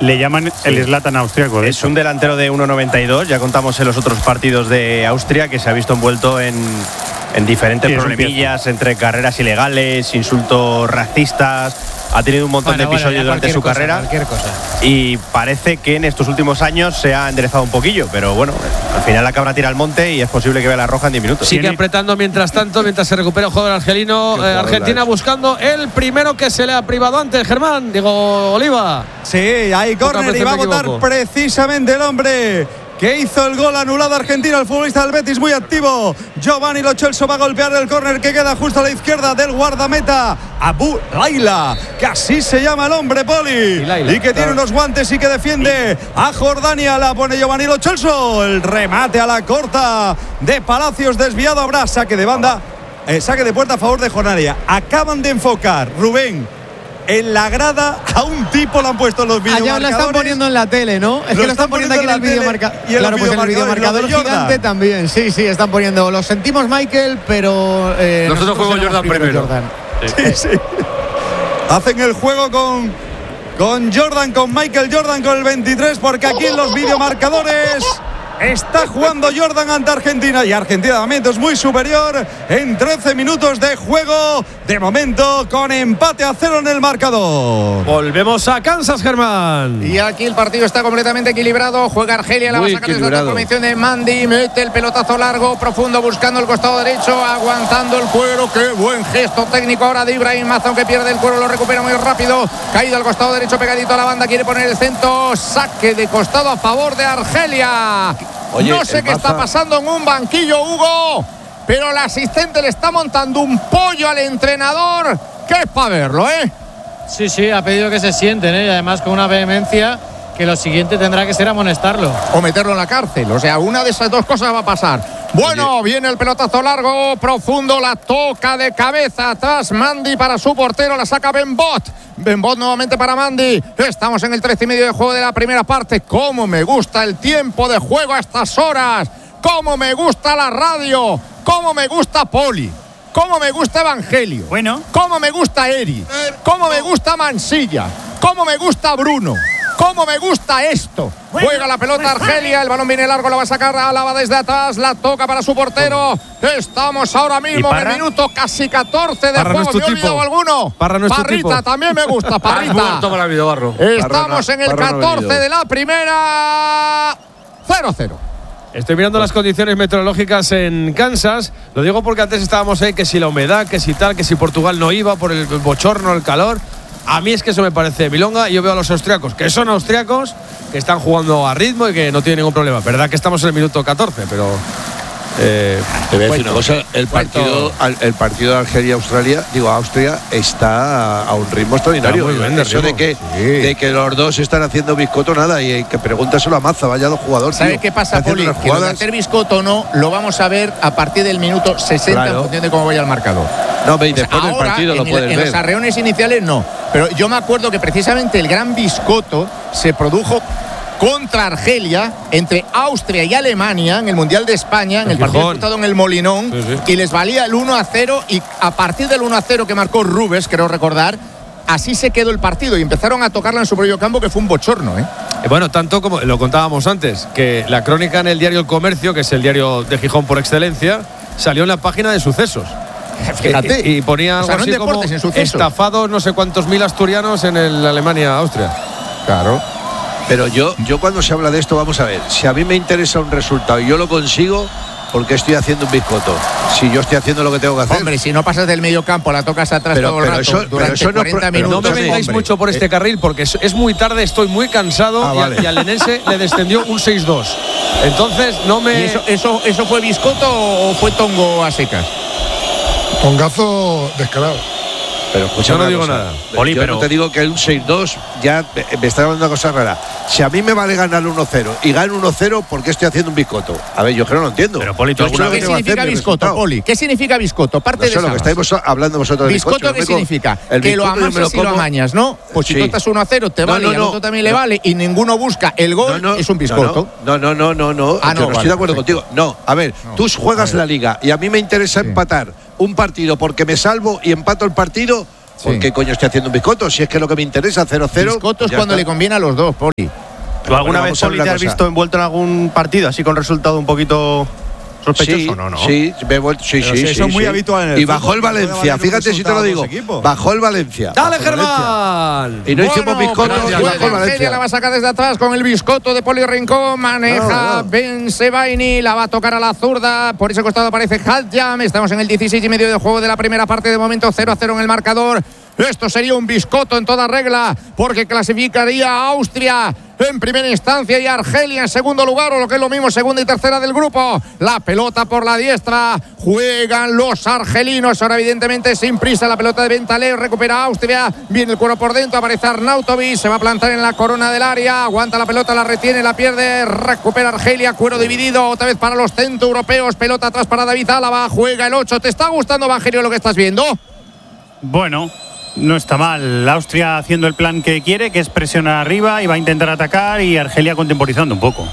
Le llaman el Zlatan austriaco. Es un delantero de 1,92. Ya contamos en los otros partidos de Austria que se ha visto envuelto en diferentes problemillas entre carreras ilegales, insultos racistas. Ha tenido un montón de episodios durante su carrera. Y parece que en estos últimos años se ha enderezado un poquillo. Pero bueno, al final la cabra tira al monte y es posible que vea la roja en 10 minutos. Sigue apretando mientras tanto, mientras se recupera el jugador argelino. Argentina buscando el primero que se le ha privado antes, Germán. Digo, Oliva. Sí, hay córner y va a votar precisamente el hombre que hizo el gol anulado argentino, el futbolista del Betis, muy activo. Giovanni Lo Celso va a golpear el córner que queda justo a la izquierda del guardameta Abu Laila, que así se llama el hombre, Poli, y que tiene unos guantes y que defiende a Jordania. La pone Giovanni Lo Celso, el remate a la corta de Palacios, desviado. Habrá saque de banda, saque de puerta a favor de Jordania. Acaban de enfocar, Rubén, en la grada a un tipo, lo han puesto en los videomarcadores. Allá lo están poniendo en la tele, ¿no? Es que lo están poniendo aquí en el videomarcador. Claro, pues en el videomarcador gigante también. Sí, están poniendo. Lo sentimos, Michael, pero nosotros juego Jordan primero. Sí. Hacen el juego con Jordan, con Michael Jordan, con el 23, porque aquí en los videomarcadores está jugando Jordan ante Argentina, y Argentina de momento es muy superior en 13 minutos de juego, de momento con empate a 0 en el marcador. Volvemos a Kansas, Germán. Y aquí el partido está completamente equilibrado. Juega Argelia, la va a sacar desde la transformación de Mandy, mete el pelotazo largo, profundo, buscando el costado derecho, aguantando el cuero. Qué buen gesto técnico ahora de Ibrahim Mazón, que pierde el cuero, lo recupera muy rápido, caído al costado derecho, pegadito a la banda, quiere poner el centro, saque de costado a favor de Argelia. Oye, no sé qué está pasando en un banquillo, Hugo, pero el asistente le está montando un pollo al entrenador, que es para verlo, ¿eh? Sí, ha pedido que se sienten, y además con una vehemencia que lo siguiente tendrá que ser amonestarlo. O meterlo en la cárcel, o sea, una de esas dos cosas va a pasar. Bueno, viene el pelotazo largo, profundo, la toca de cabeza atrás Mandy para su portero, la saca Benbot nuevamente para Mandy. Estamos en el 13 y medio de juego de la primera parte. Cómo me gusta el tiempo de juego a estas horas, cómo me gusta la radio, cómo me gusta Poli, cómo me gusta Evangelio, cómo me gusta Eri, cómo me gusta Mansilla, cómo me gusta Bruno, cómo me gusta esto. Juega la pelota Argelia, el balón viene largo, lo va a sacar Álava desde atrás, la toca para su portero. Estamos ahora mismo en el minuto casi 14 de juego. ¿Me he olvidado alguno? Parrita, también me gusta, Parrita. Estamos en el 14 de la primera. 0-0. Estoy mirando las condiciones meteorológicas en Kansas. Lo digo porque antes estábamos ahí, que si la humedad, que si tal, que si Portugal no iba por el bochorno, el calor. A mí es que eso me parece milonga, y yo veo a los austriacos, que son austriacos, que están jugando a ritmo y que no tienen ningún problema. Verdad que estamos en el minuto 14, pero te voy a decir una cosa, el partido de Austria está a un ritmo extraordinario. Eso de que los dos están haciendo biscoto, nada, y que pregúntaselo a Mazza, vaya dos jugadores. ¿Sabe qué pasa, Poli? Que lo de hacer biscoto no lo vamos a ver a partir del minuto 60, en función de cómo vaya el marcador. No, y después del partido lo puedes ver. En los arreones iniciales no, pero yo me acuerdo que precisamente el gran biscoto se produjo contra Argelia, entre Austria y Alemania, en el Mundial de España, en el partido disputado en el Molinón, y les valía el 1-0, y a partir del 1-0 que marcó Rubens, creo recordar, así se quedó el partido, y empezaron a tocarla en su propio campo, que fue un bochorno, ¿eh? Bueno, tanto como lo contábamos antes, que la crónica en el diario El Comercio, que es el diario de Gijón por excelencia, salió en la página de sucesos. Fíjate. Y ponía algo así como estafados no sé cuántos mil asturianos en el Alemania-Austria. Claro. Pero yo cuando se habla de esto, vamos a ver, si a mí me interesa un resultado y yo lo consigo, ¿por qué estoy haciendo un biscoto? Si yo estoy haciendo lo que tengo que hacer. Hombre, si no pasas del medio campo, la tocas atrás todo el rato, durante 40 minutos. No me vengáis mucho por este carril, porque es muy tarde, estoy muy cansado, y al Lenense le descendió un 6-2. Entonces no me... ¿Y eso fue biscoto o fue tongo a secas? Tongazo descarado. Pero escucha, yo no digo nada. Oli, pero no te digo que un 6-2 ya me está hablando una cosa rara. Si a mí me vale ganar 1-0 y gano 1-0, ¿por qué estoy haciendo un biscoto? A ver, yo creo que no lo entiendo. Pero Poli, ¿qué significa biscoto, Poli? ¿Qué significa biscoto? Parte de lo que estáis hablando vosotros de biscoto. ¿Qué significa? Que lo amasas y lo amañas, ¿no? Pues si tú estás 1-0, te vale, y al otro también le vale, y ninguno busca el gol, es un biscoto. No. Yo no estoy de acuerdo contigo. No, a ver, tú juegas la liga y a mí me interesa empatar un partido porque me salvo y empato el partido, ¿Por qué coño estoy haciendo un biscotto? Si es que es lo que me interesa, 0-0. Biscotto es cuando le conviene a los dos, Poli. ¿Tú alguna vez, Poli, te has visto envuelto en algún partido así con resultado un poquito sospechoso? No. Sí, Eso es muy habitual en el Y bajó el Valencia, fíjate si te lo digo. Bajó el Valencia. ¡Dale, Germán! Y no hicimos biscotto y bajó el Valencia. La va a sacar desde atrás con el biscotto de Poli Rincón. Maneja Ben Sebaini, la va a tocar a la zurda. Por ese costado aparece Hadjam. Estamos en el 16 y medio de juego de la primera parte. De momento 0-0 en el marcador. Esto sería un biscotto en toda regla, porque clasificaría a Austria en primera instancia y Argelia en segundo lugar, o lo que es lo mismo, segunda y tercera del grupo. La pelota por la diestra, juegan los argelinos, ahora evidentemente sin prisa. La pelota de Bentaleb, recupera Austria, viene el cuero por dentro, aparece Arnautovic, se va a plantar en la corona del área, aguanta la pelota, la retiene, la pierde, recupera Argelia, cuero dividido, otra vez para los centroeuropeos, pelota atrás para David Álava, juega el 8. ¿Te está gustando, Vangerio, lo que estás viendo? Bueno, no está mal. Austria haciendo el plan que quiere, que es presionar arriba y va a intentar atacar, y Argelia contemporizando un poco.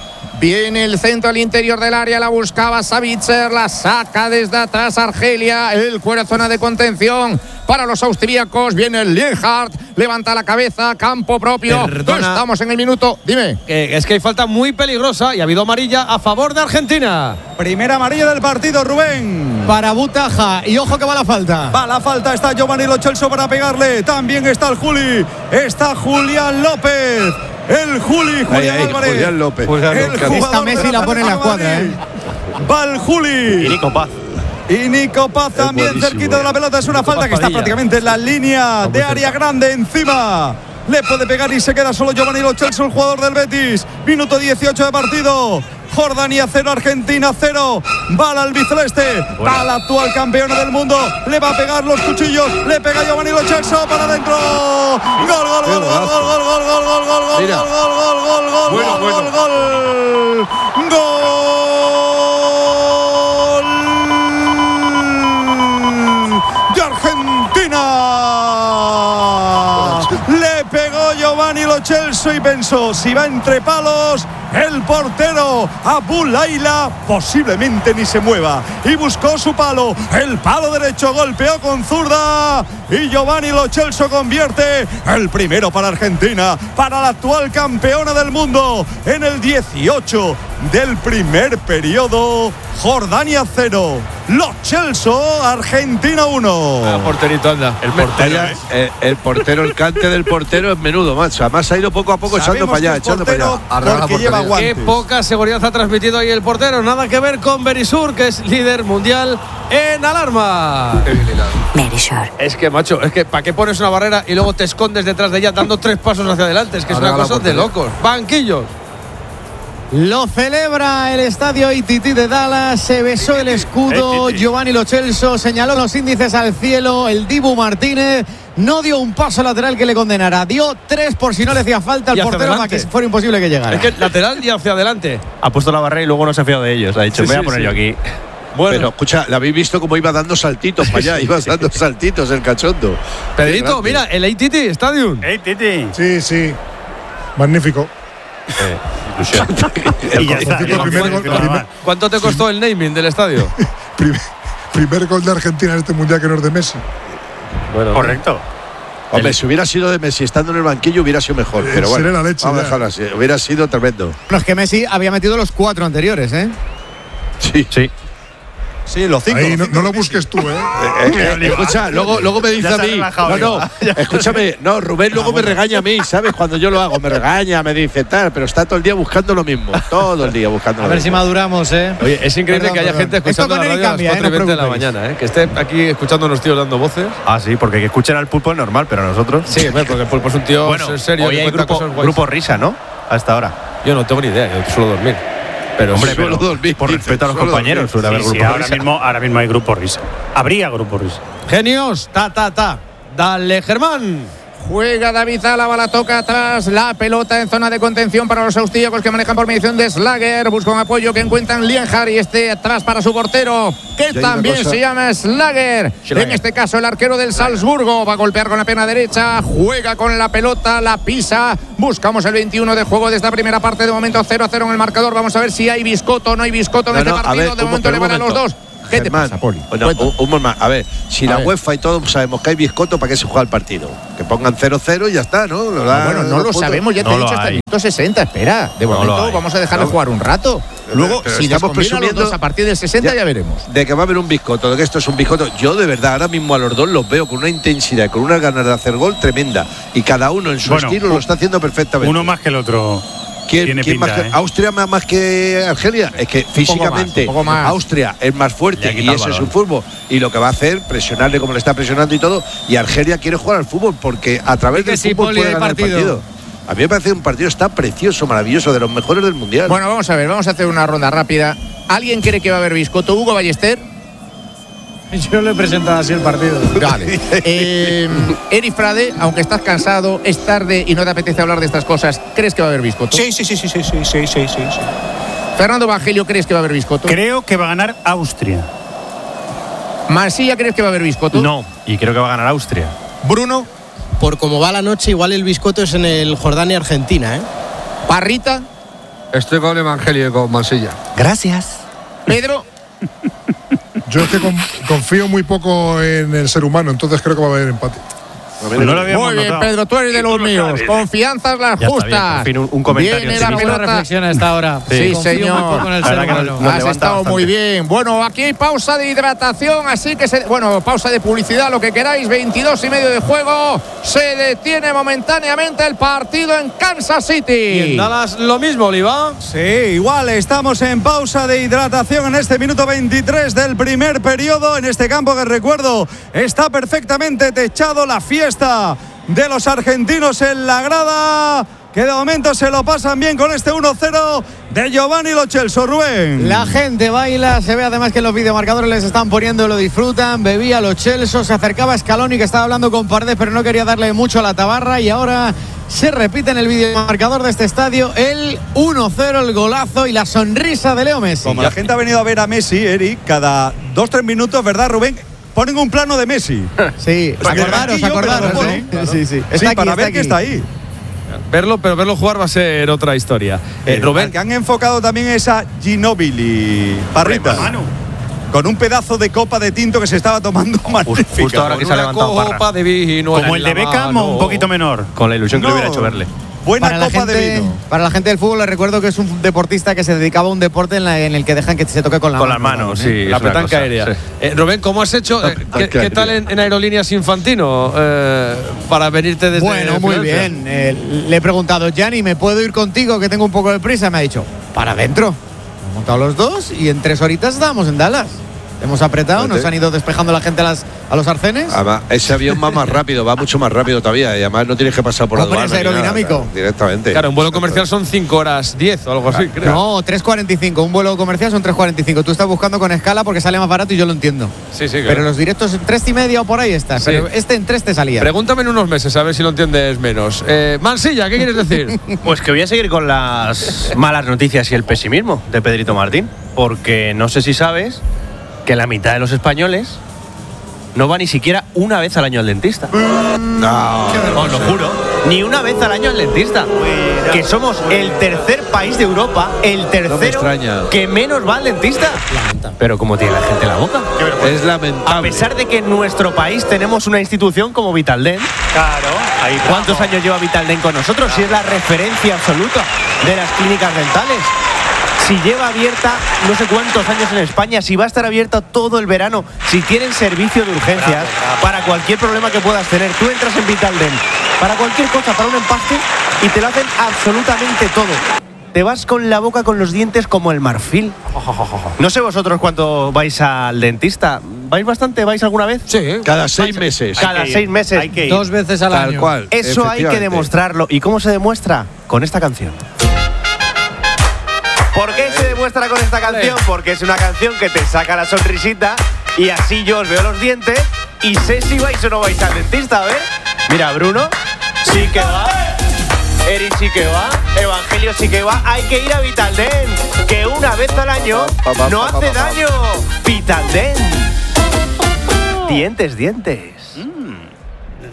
Viene el centro al interior del área, la buscaba Savitzer, la saca desde atrás Argelia, el cuero zona de contención para los austríacos, viene el Lienhardt, levanta la cabeza, campo propio. Perdona. Estamos en el minuto, dime. Es que hay falta muy peligrosa y ha habido amarilla a favor de Argentina. Primera amarilla del partido, Rubén. Para Butaja, y ojo que va la falta. Va la falta, está Giovanni Lo Celso para pegarle. También está el Juli, está Julián López. El Juli, Julián Álvarez. Julián López. Esta Messi la pone en la cuadra, Va el Juli. Y Nico Paz. Y Nico Paz también cerquita de la pelota. Es una falta que está prácticamente en la línea de área grande encima. Le puede pegar y se queda solo Giovanni Lo Celso, el jugador del Betis. Minuto 18 de partido. Jordania 0, Argentina 0. Va al albiceleste, va al actual campeona del mundo. Le va a pegar los cuchillos. Le pega Giovanni Lo Celso para adentro. Gol, gol, gol, gol, gol, gol, gol, gol, gol, gol, gol, Mira. gol, gol, gol, gol, Bueno, gol, bueno. gol, gol de Argentina. Le pegó Giovanni Lo Celso y pensó, si va entre palos, el portero Abu Laila posiblemente ni se mueva, y buscó su palo, el palo derecho, golpeó con zurda y Giovanni Lo Celso convierte el primero para Argentina, para la actual campeona del mundo, en el 18 del primer periodo. Jordania 0, Lo Celso, Argentina 1. Porterito, anda. El portero, el cante del portero es menudo, macho. Además ha ido poco a poco echando para allá, echando para allá. Porque lleva guantes. Qué poca seguridad ha transmitido ahí el portero. Nada que ver con Berisur, que es líder mundial en alarma. Berisur. Es que, macho, es que ¿para qué pones una barrera y luego te escondes detrás de ella dando 3 pasos hacia adelante? Es que es una cosa de locos. Banquillos. Lo celebra el estadio ITT de Dallas. Se besó el escudo. Giovanni Lo Celso señaló los índices al cielo. El Dibu Martínez no dio un paso lateral que le condenara. Dio 3 por si no le hacía falta al portero para que fuera imposible que llegara. Es que lateral y hacia adelante. Ha puesto la barrera y luego no se ha fiado de ellos. Ha dicho, voy a poner yo aquí. Bueno, Pero escucha, ¿la habéis visto cómo iba dando saltitos para allá? Iba dando saltitos el cachondo. Pedrito, mira, el ITT Stadium. ¡Ey, Titi! Sí. Magnífico. Y ya está. ¿Cuánto te costó el naming del estadio? Primer gol de Argentina en este mundial que no es de Messi. Bueno, Correcto. Hombre, si hubiera sido de Messi estando en el banquillo hubiera sido mejor. Pero bueno, Seré la leche, vamos a ya. dejarlo así. Hubiera sido tremendo. No, es que Messi había metido los 4 anteriores, ¿eh? Sí. Sí, los 5. Ahí no lo busques tú, Escucha, luego me dice Ya a se ha mí. relajado, No, escúchame. No, Rubén luego me regaña a mí, ¿sabes? Cuando yo lo hago, me regaña, me dice tal, pero está todo el día buscando lo mismo. Todo el día buscando lo A ver si mismo. maduramos, ¿eh? Oye, es increíble que haya gente escuchando Esto con la él radio a las cambia, 4 y 20 de la no os mañana, ¿eh? Que esté aquí escuchando a unos tíos dando voces. Ah, sí, porque que escuchen al pulpo es normal, pero a nosotros. Sí, porque el pulpo es un tío Bueno, serio. hoy que hay cuenta grupo, cosas guays. grupo risa, ¿no? Hasta ahora. Yo no tengo ni idea, yo suelo dormir. Pero Hombre, Suelo pero dormir, por dice, respeto a los suelo compañeros, suele haber Sí, grupo ahora risa. mismo hay grupo risa. Habría grupo risa. Genios, ta. Dale, Germán. Juega David Álava, la toca atrás, la pelota en zona de contención para los austríacos que manejan por mediación de Slager. Busca un apoyo que encuentran Lienhardt y este atrás para su portero, que hay también una cosa- se llama Slager. En este caso el arquero del Salzburgo va a golpear con la pierna derecha, juega con la pelota, la pisa. Buscamos el 21 de juego de esta primera parte, de momento 0-0 en el marcador. Vamos a ver si hay biscotto o no hay biscotto en este partido. De momento le van a los dos. ¿Qué te pasa, Poli? Bueno, un momento. A ver, si la UEFA y todo sabemos que hay biscoto, ¿para qué se juega el partido? Que pongan 0-0 y ya está, ¿no? Bueno, no lo sabemos, ya te he dicho hasta el minuto 60. Espera, de momento vamos a dejarle jugar un rato. Luego, si estamos presumiendo a partir del 60 ya veremos. De que va a haber un biscoto, de que esto es un biscoto. Yo de verdad ahora mismo a los dos los veo con una intensidad, con unas ganas de hacer gol tremenda. Y cada uno en su estilo lo está haciendo perfectamente. Uno más que el otro. ¿Quién más que Austria más que Argelia? Es que físicamente un poco más. Austria es más fuerte y ese es su fútbol. Y lo que va a hacer, presionarle como le está presionando y todo. Y Argelia quiere jugar al fútbol porque a través del fútbol puede ganar el partido. A mí me parece un partido está precioso, maravilloso, de los mejores del mundial. Bueno, vamos a ver, vamos a hacer una ronda rápida. ¿Alguien cree que va a haber biscoto? Hugo Ballester. Yo le he presentado así el partido. Vale. Eric Frade, aunque estás cansado, es tarde y no te apetece hablar de estas cosas, ¿crees que va a haber biscoto? Sí. Fernando Evangelio, ¿crees que va a haber biscoto? Creo que va a ganar Austria. Marsilla, ¿crees que va a haber biscoto? No, y creo que va a ganar Austria. Bruno. Por cómo va la noche, igual el biscoto es en el Jordania-Argentina, ¿eh? Parrita. Estoy con Evangelio y con Mansilla. Gracias. Pedro. Yo es que confío muy poco en el ser humano, entonces creo que va a haber empate. Muy bien, Pedro, tú eres de los míos. Confianzas las justas. Bien, un comentario. Viene la pelota. Reflexión a esta hora. Sí, señor. Has estado bastante. muy bien. Bueno, aquí hay pausa de hidratación, así que pausa de publicidad, lo que queráis. 22 y medio de juego. Se detiene momentáneamente el partido en Kansas City. Y en Dallas lo mismo, Oliva. Sí, igual estamos en pausa de hidratación en este minuto 23 del primer periodo en este campo que recuerdo está perfectamente techado. La fiesta de los argentinos en la grada, que de momento se lo pasan bien con este 1-0 de Giovanni Lo Celso. Rubén. La gente baila, se ve además que los videomarcadores les están poniendo, lo disfrutan. Bebía Lo Celso, se acercaba a Scaloni, que estaba hablando con Paredes, pero no quería darle mucho a la tabarra, y ahora se repite en el videomarcador de este estadio el 1-0, el golazo y la sonrisa de Leo Messi. Como la gente ha venido a ver a Messi, Eric, cada 2-3 minutos, ¿verdad, Rubén? Ponen un plano de Messi. Sí, acordaros, ¿eh? Claro. Sí. Está aquí, para ver que está ahí. Pero verlo jugar va a ser otra historia. Rubén. El que han enfocado también es a Ginóbili. Parrita. Con un pedazo de copa de tinto que se estaba tomando magnífica. Justo ahora que se ha levantado Parra. Copa de vino. Como el de Beckham o un poquito menor. Con la ilusión que le hubiera hecho verle. Buena copa de vino. Para la gente del fútbol les recuerdo que es un deportista que se dedicaba a un deporte en el que dejan que se toque con las manos, sí. La petanca aérea. Sí. Rubén, ¿cómo has hecho? ¿Qué tal en Aerolíneas Infantino para venirte desde Bueno, muy bien. Le he preguntado, Gianni, ¿me puedo ir contigo que tengo un poco de prisa? Me ha dicho, para adentro. Hemos montado los dos y en 3 horitas estábamos en Dallas. Hemos apretado, nos han ido despejando la gente a los arcenes. Además, ese avión va más rápido, va mucho más rápido todavía. Y además no tienes que pasar por aduana. Es aerodinámico. Nada, directamente. Claro, un vuelo comercial son 5 horas 10 o algo así, creo. No, 3.45. Un vuelo comercial son 3.45. Tú estás buscando con escala porque sale más barato y yo lo entiendo. Sí, claro. Pero los directos en 3.30 o por ahí estás. Sí. Pero en 3 te salía. Pregúntame en unos meses a ver si lo entiendes menos. Mansilla, ¿qué quieres decir? Pues que voy a seguir con las malas noticias y el pesimismo de Pedrito Martín. Porque no sé si sabes que la mitad de los españoles no va ni siquiera una vez al año al dentista. No, os lo juro. Ni una vez al año al dentista. Que somos el tercer país de Europa, el tercero que menos va al dentista. Pero como tiene la gente la boca. Es lamentable. A pesar de que en nuestro país tenemos una institución como Vitaldent. Claro. Ahí ¿Cuántos años lleva Vitaldent con nosotros? Si es la referencia absoluta de las clínicas dentales. Si lleva abierta no sé cuántos años en España, si va a estar abierta todo el verano, si tienen servicio de urgencias para cualquier problema que puedas tener. Tú entras en Vitaldent para cualquier cosa, para un empaste, y te lo hacen absolutamente todo. Te vas con la boca, con los dientes como el marfil. No sé vosotros cuánto vais al dentista. ¿Vais bastante? ¿Vais alguna vez? Sí. Cada 6 meses. Cada 6 meses. Hay que ir. 2 veces al año. Tal cual. Eso hay que demostrarlo. ¿Y cómo se demuestra? Con esta canción. ¿Por qué se demuestra con esta canción? Porque es una canción que te saca la sonrisita y así yo os veo los dientes y sé si vais o no vais al dentista, a ver. Mira, Bruno sí que va, Eric sí que va, Evangelio sí que va. Hay que ir a Vitaldent, que una vez al año no hace daño. Vitaldent. Dientes.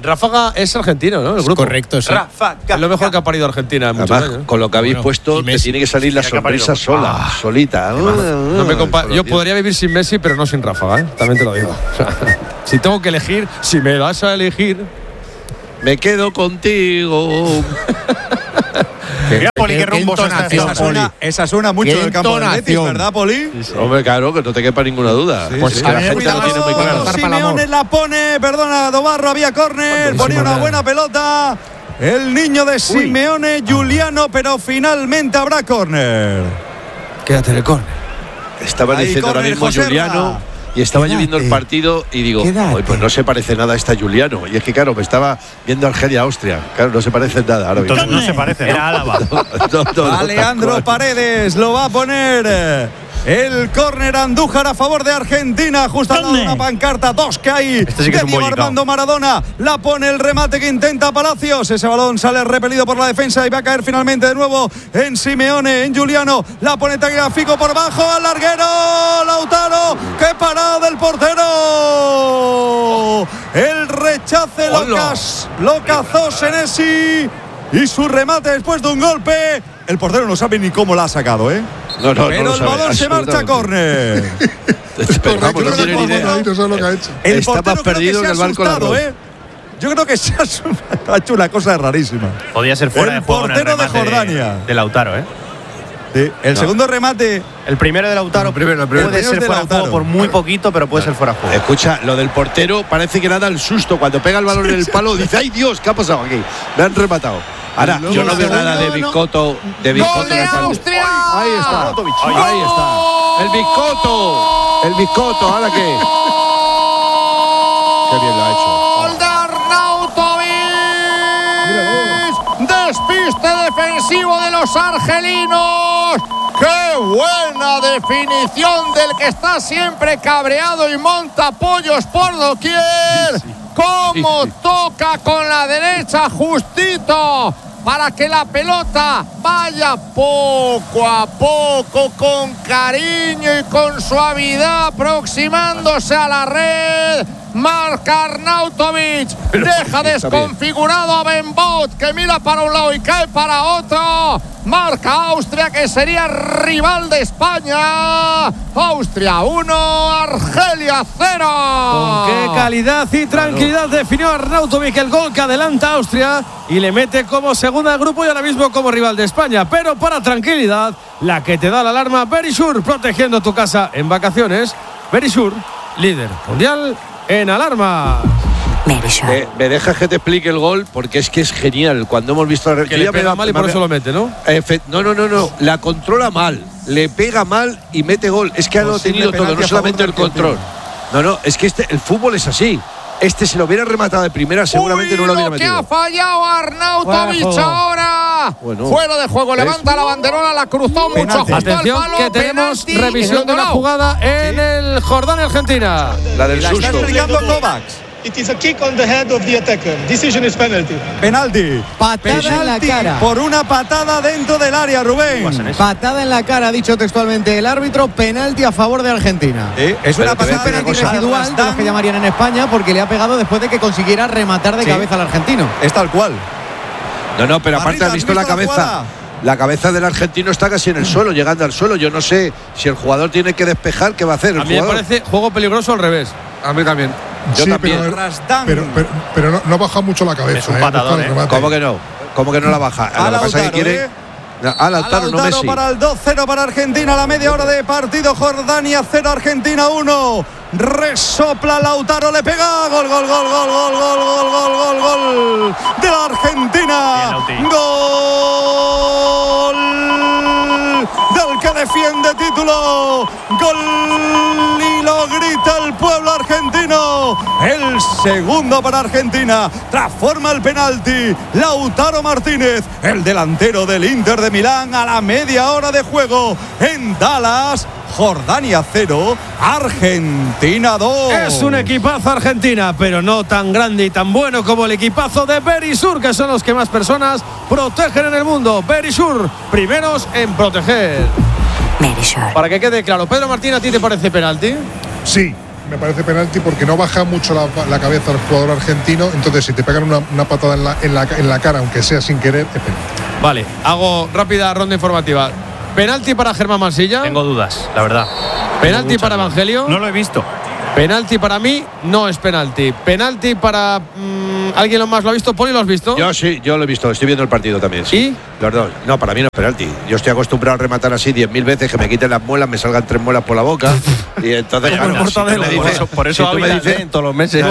Ráfaga es argentino, ¿no? El grupo. Correcto, sí. Ráfaga. Es lo mejor que ha parido Argentina en muchos Además, años. con lo que habéis puesto, te tiene que salir la sonrisa solita. No me yo podría vivir sin Messi, pero no sin Ráfaga, ¿eh? También te lo digo. O sea, si tengo que elegir, si me das a elegir, me quedo contigo. Mira, Poli, qué rumbo esa suena mucho del campo del Betis, ¿verdad, Poli? Sí. Hombre, claro, que no te quepa ninguna duda. Pues que la gente lo tiene muy claro. Simeone la pone, perdona, Dobarro, había córner, ponía una buena pelota. El niño de Simeone, Giuliano, pero finalmente habrá córner. Quédate en el córner. Estaba diciendo ahora mismo Giuliano. Y estaba yo viendo el partido y digo, pues no se parece nada a esta Giuliano. Y es que, claro, me estaba viendo Argelia-Austria. Claro, no se parece nada. Ahora entonces no se parece, era Álava. Alejandro Paredes lo va a poner. El córner Andújar a favor de Argentina. Justo al lado de una pancarta. 2 que hay. Este sí que es un Armando Maradona. La pone el remate que intenta Palacios. Ese balón sale repelido por la defensa y va a caer finalmente de nuevo en Simeone, en Giuliano. La pone Tagliafico por bajo al larguero. Lautaro. ¡Qué parada del portero! El rechace lo cazó Senesi. Y su remate después de un golpe. El portero no sabe ni cómo la ha sacado, ¿eh? No, pero el balón se marcha a córner. Vamos, no tiene ni idea. El está más perdido que el barco la Yo creo que se ha hecho una cosa rarísima. Podía ser fuera de juego. El portero de Jordania. De Lautaro, ¿eh? Sí, el segundo remate. El primero de Lautaro puede ser fuera de juego por muy poquito, pero puede ser fuera de juego. Escucha, lo del portero parece que nada el susto. Cuando pega el balón en el palo, dice: ¡ay Dios! ¿Qué ha pasado aquí? Me han rematado. Ahora, yo no veo nada de Biscotto. ¡Gol de Austria! Ahí está. Ahí está. El Biscotto. ¿Ahora qué? Qué bien lo ha hecho. ¡Gol de Arnautovic! ¡Despiste defensivo de los argelinos! ¡Qué buena definición del que está siempre cabreado y monta pollos por doquier! ¡Cómo toca con la derecha justito! Para que la pelota vaya poco a poco, con cariño y con suavidad, aproximándose a la red. Marca Arnautovic, deja desconfigurado a Ben Bot, que mira para un lado y cae para otro. Marca Austria, que sería rival de España. Austria 1, Argelia 0. Con qué calidad y tranquilidad definió Arnautovic el gol que adelanta a Austria y le mete como segunda del grupo y ahora mismo como rival de España. Pero para tranquilidad, la que te da la alarma, Verisur, protegiendo tu casa en vacaciones. Verisur, líder mundial en alarma. Me dejas que te explique el gol porque es que es genial. Cuando hemos visto que le pega mal y por eso lo mete, ¿no? No. La controla mal, le pega mal y mete gol. Es que ha tenido todo, no solamente el control. No, es que el fútbol es así. Si lo hubiera rematado de primera, seguramente no lo hubiera metido. Que ha fallado Arnautovic ahora. Bueno, fuera de juego, levanta la banderola, la cruzó mucho justo atención al palo. Que tenemos revisión de la jugada en el Jordania-Argentina. La del susto. Está explicando Kovacs. It is a kick on the head of the attacker. Decision is penalty. Penalti. Patada en la cara. Por una patada dentro del área, Rubén. Patada en la cara, ha dicho textualmente el árbitro. Penalti a favor de Argentina. Es una patada penalti residual, de los que llamarían en España, porque le ha pegado después de que consiguiera rematar de cabeza al argentino. Es tal cual. No, pero aparte has visto la cabeza. La cabeza del argentino está casi en el suelo, llegando al suelo. Yo no sé si el jugador tiene que despejar, ¿qué va a hacer? A mí me parece juego peligroso al revés. A mí también. Yo también. Pero no baja mucho la cabeza. Es un patadón, ¿Cómo que no? ¿Cómo que no la baja? Lo que pasa es que quiere. Al Lautaro, no Messi. Para el 2-0 para Argentina, a la media hora de partido. Jordania 0, Argentina 1. Resopla Lautaro, le pega. Gol de la Argentina. Gol del que defiende título. Gol y lo grita el pueblo argentino. El segundo para Argentina. Transforma el penalti. Lautaro Martínez, el delantero del Inter de Milán, a la media hora de juego en Dallas. Jordania 0, Argentina 2. Es un equipazo Argentina, pero no tan grande y tan bueno como el equipazo de Verisur, que son los que más personas protegen en el mundo. Verisur, primeros en proteger. Para que quede claro, Pedro Martín, ¿a ti te parece penalti? Sí. me parece penalti porque no baja mucho la cabeza el jugador argentino. Entonces, si te pegan una patada en la cara, aunque sea sin querer, es penalti. Vale, hago rápida ronda informativa. ¿Penalti para Germán Mansilla? Tengo dudas, la verdad. ¿Penalti para Evangelio? No lo he visto. Penalti para mí, no es penalti. Penalti para. ¿Alguien más lo ha visto? ¿Poli lo has visto? Yo sí, yo lo he visto, estoy viendo el partido también. Sí. ¿Y? Los dos. No, para mí no es penalti. Yo estoy acostumbrado a rematar así 10.000 veces, que me quiten las muelas, me salgan 3 muelas por la boca. Y entonces. Por eso tú me dices todos los meses.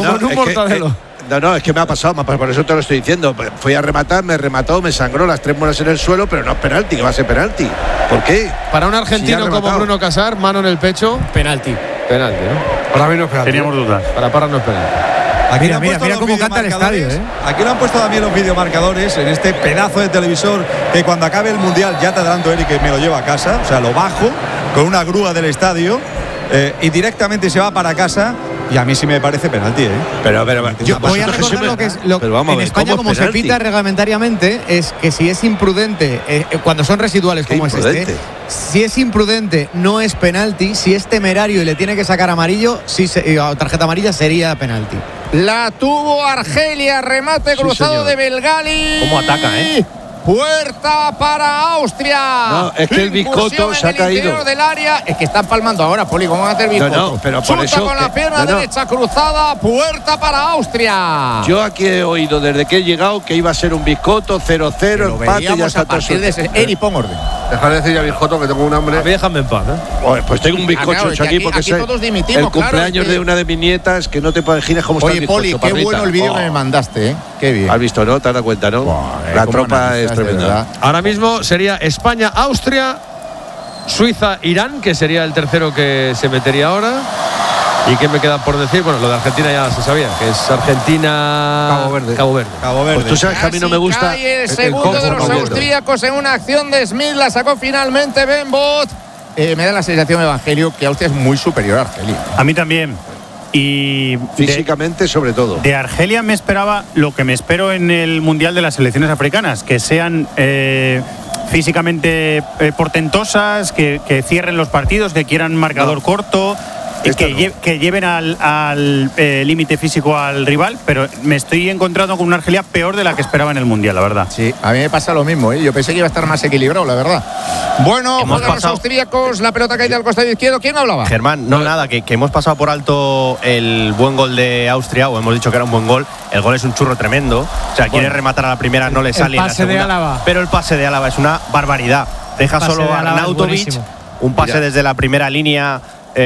No, es que me ha pasado, por eso te lo estoy diciendo. Fui a rematar, me remató, me sangró las 3 muelas en el suelo, pero no es penalti, que va a ser penalti. ¿Por qué? Para un argentino como Bruno Casar, mano en el pecho. Penalti. Penalti, ¿no? Para mí no es penalti. Teníamos dudas. Para Parra no es penalti. Aquí mira cómo canta el estadio, ¿eh? Aquí lo han puesto también los videomarcadores en este pedazo de televisor que cuando acabe el Mundial, ya te adelanto, Eric, que me lo lleva a casa. O sea, lo bajo con una grúa del estadio y directamente se va para casa. Y a mí sí me parece penalti, ¿eh? Pero yo voy a recordar lo que es en España, como se pita reglamentariamente, es que si es imprudente, cuando son residuales como es este, si es imprudente no es penalti, si es temerario y le tiene que sacar amarillo, tarjeta amarilla, sería penalti. La tuvo Argelia, remate cruzado de Belgali. ¿Cómo ataca, Puerta para Austria. No, es que el Biscotto se ha caído. Del área. Es que están palmando ahora, Poli. ¿Cómo va a hacer Biscotto? No, pero por eso. Con la pierna derecha cruzada. Puerta para Austria. Yo aquí he oído desde que he llegado que iba a ser un Biscotto 0-0, empate y ya está todo. Eri, pon orden. Dejar de decir ya Biscotto que tengo un hambre. A mí déjame en paz, Pues tengo un bizcocho hecho aquí porque aquí todos dimitimos, el cumpleaños de una de mis nietas, que no te imaginas cómo está el bizcocho. Oye, Poli, qué bueno el vídeo que me mandaste, Qué bien. Has visto, ¿no? Te has dado cuenta, ¿no? La tropa es tremenda. Ahora mismo sería España, Austria, Suiza, Irán, que sería el tercero que se metería ahora. ¿Y qué me queda por decir? Bueno, lo de Argentina ya se sabía, que es Argentina, Cabo Verde. Pues tú sabes que a mí no me gusta. El segundo de los austríacos en una acción de Smith, la sacó finalmente Ben Bot. Me da la sensación, Evangelio, que Austria es muy superior a Argelia. A mí también. Y físicamente, sobre todo. De Argelia me esperaba lo que me espero en el Mundial de las selecciones africanas, que sean físicamente portentosas, que cierren los partidos, que quieran marcador corto. Que lleven al límite físico al rival, pero me estoy encontrando con una Argelia peor de la que esperaba en el Mundial, la verdad. Sí, a mí me pasa lo mismo, Yo pensé que iba a estar más equilibrado, la verdad. Bueno, juegan los austríacos, la pelota caída al costado izquierdo. ¿Quién hablaba? Germán, nada, que hemos pasado por alto el buen gol de Austria, o hemos dicho que era un buen gol. El gol es un churro tremendo. O sea, quiere rematar a la primera, no le sale. El pase de Álava. Pero el pase de Álava es una barbaridad. Deja solo a Arnautovic, un pase desde la primera línea.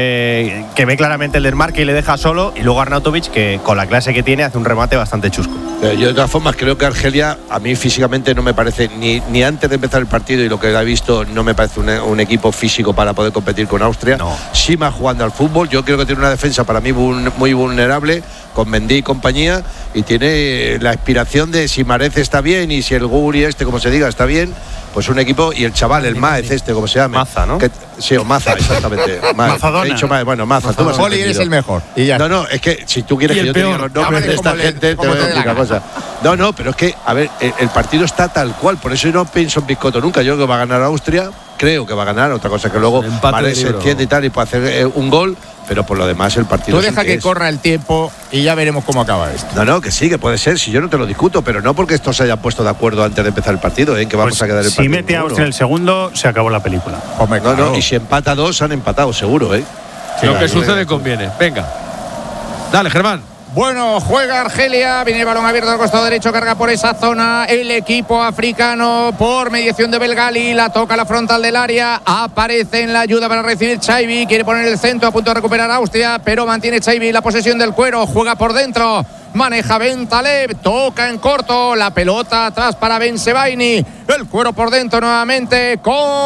Que ve claramente el desmarque y le deja solo, y luego Arnautovic, que con la clase que tiene hace un remate bastante chusco. Yo de todas formas creo que Argelia a mí físicamente no me parece, ni antes de empezar el partido y lo que he visto, no me parece un equipo físico para poder competir con Austria. Sí más jugando al fútbol. Yo creo que tiene una defensa para mí muy vulnerable, con Mendy y compañía, y tiene la aspiración de, si Marez está bien y si el Guri como se diga, está bien, pues un equipo, y el chaval, el Maez como se llama. Maza, ¿no? Sí, o Maza, exactamente. Mazadona. He dicho Maez, bueno, Maza. Poli, eres el mejor. Y ya. No, es que si tú quieres que yo te diga los nombres de esta gente, te voy a decir una cosa. No, pero es que, a ver, el partido está tal cual, por eso yo no pienso en Biscotto nunca. Yo creo que va a ganar Austria, creo que va a ganar, otra cosa que luego Marez se entiende y tal, y puede hacer un gol, pero por lo demás el partido. Tú deja que corra el tiempo y ya veremos cómo acaba esto. No, que sí, que puede ser, si yo no te lo discuto, pero no porque estos se hayan puesto de acuerdo antes de empezar el partido, que vamos a quedar el partido. Si mete a Austria el segundo, se acabó la película. Hombre, no, y si empata 2, han empatado, seguro, Sí, lo que sucede conviene. Venga. Dale, Germán. Bueno, juega Argelia, viene el balón abierto al costado derecho, carga por esa zona el equipo africano por mediación de Belgali, la toca a la frontal del área, aparece en la ayuda para recibir Chaibi, quiere poner el centro, a punto de recuperar Austria, pero mantiene Chaibi la posesión del cuero, juega por dentro, maneja Ben Taleb, toca en corto, la pelota atrás para Ben Sebaini, el cuero por dentro nuevamente,